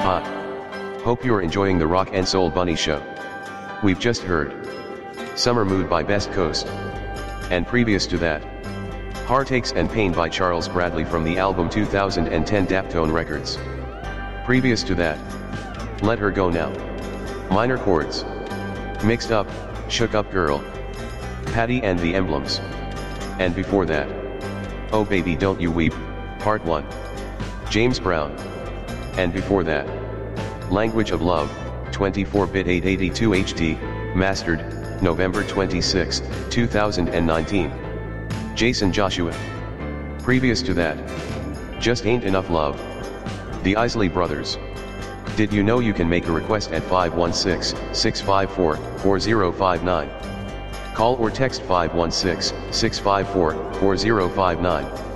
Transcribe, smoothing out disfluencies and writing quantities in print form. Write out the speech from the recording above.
hot. Hope you're enjoying the Rock and Soul Bunny Show. We've just heard Summer Mood by Best Coast. And previous to that, Heartaches and Pain by Charles Bradley from the album 2010 Daptone Records. Previous to that, Let Her Go Now. Minor chords. Mixed Up, Shook Up Girl. Patty and the Emblems. And before that, Oh Baby Don't You Weep, Part 1. James Brown. And before that, Language of Love, 24-bit 882 HD, mastered, November 26, 2019. Jason Joshua. Previous to that, Just Ain't Enough Love. The Isley Brothers. Did you know you can make a request at 516-654-4059? Call or text 516-654-4059.